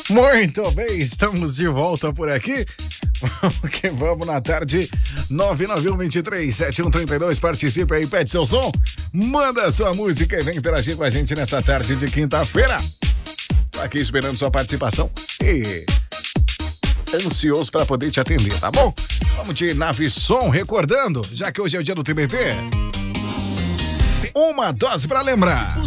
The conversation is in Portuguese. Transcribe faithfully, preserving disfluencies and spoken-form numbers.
Muito bem, estamos de volta por aqui. Vamos que vamos na tarde. nove nove um, dois três, sete um três dois. Participe aí, pede seu som, manda sua música e vem interagir com a gente nessa tarde de quinta-feira. Tô aqui esperando sua participação e ansioso para poder te atender, tá bom? Vamos de Nave Som, recordando, já que hoje é o dia do T B T. Uma dose para lembrar.